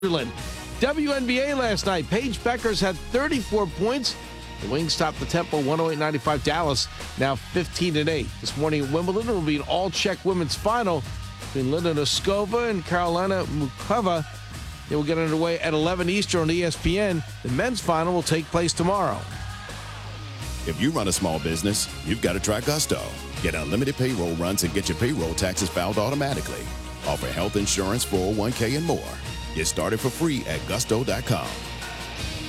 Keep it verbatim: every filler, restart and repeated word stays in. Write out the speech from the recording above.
W N B A last night, Paige Beckers had thirty-four points. The Wings topped the Temple one oh eight ninety-five. Dallas now fifteen and eight. This morning at Wimbledon will be an all-Czech women's final between Linda Noskova and Karolina Mukova. It will get underway at eleven Eastern on E S P N. The men's final will take place tomorrow. If you run a small business, you've got to try Gusto. Get unlimited payroll runs and get your payroll taxes filed automatically. Offer health insurance, four oh one k, and more. Get started for free at gusto dot com.